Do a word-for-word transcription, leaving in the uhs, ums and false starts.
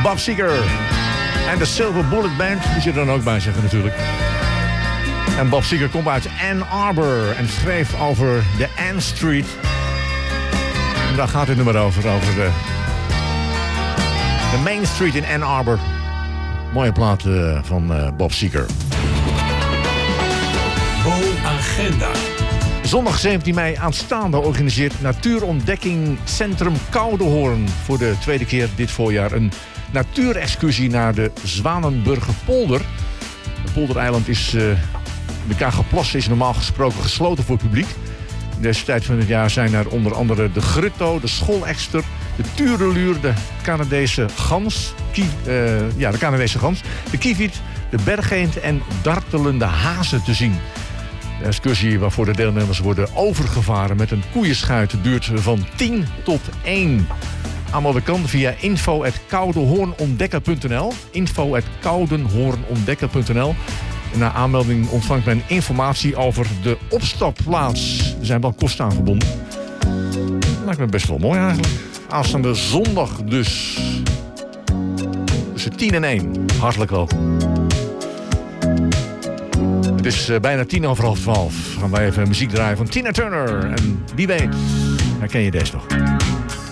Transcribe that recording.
Bob Seger. En de Silver Bullet Band, die zit er dan ook bij zeggen natuurlijk. En Bob Seger komt uit Ann Arbor en schreef over de Ann Street. En daar gaat het nummer over, over de, de Main Street in Ann Arbor. Mooie plaat uh, van uh, Bob Seger. Bo-agenda. Zondag zeventien mei aanstaande organiseert Natuurontdekking Centrum Koudehoorn voor de tweede keer dit voorjaar een natuurexcursie naar de Zwanenburgerpolder. Het poldereiland is, uh, de Kagerplassen is normaal gesproken gesloten voor het publiek. In deze tijd van het jaar zijn er onder andere de grutto, de schoolekster, de tureluur, de Canadese gans, kie, uh, ja, de Canadese gans, de kieviet, de bergeend en dartelende hazen te zien. De excursie waarvoor de deelnemers worden overgevaren met een koeienschuit duurt van tien tot één. Aanmelden kan via info at koudehoornontdekker punt n l. info at koudehoornontdekker punt n l. En na aanmelding ontvangt men informatie over de opstapplaats. Er zijn wel kosten aan verbonden. Dat lijkt me best wel mooi eigenlijk. Aanstaande zondag dus. Tussen tien en één. Hartelijk welkom. Het is uh, bijna tien over half twaalf. Gaan wij even muziek draaien van Tina Turner. En wie weet, herken je deze nog?